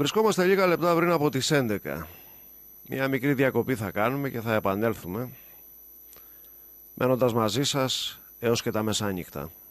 Βρισκόμαστε λίγα λεπτά πριν από τις 11. Μια μικρή διακοπή θα κάνουμε και θα επανέλθουμε, μένοντας μαζί σας έως και τα μεσάνυχτα.